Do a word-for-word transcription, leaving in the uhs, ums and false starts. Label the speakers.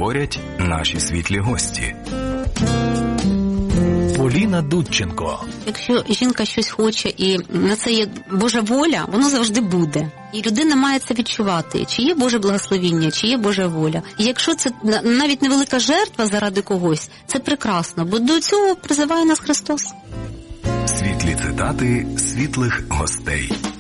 Speaker 1: говорять наші світлі гості.
Speaker 2: Поліна Дудченко.
Speaker 3: Якщо жінка щось хоче і на це є Божа воля, воно завжди буде. І людина має це відчувати, чи є Боже благословіння, чи є Божа воля. І якщо це навіть невелика жертва заради когось, це прекрасно, бо до цього призиває нас Христос.
Speaker 1: Світлі цитати світлих гостей.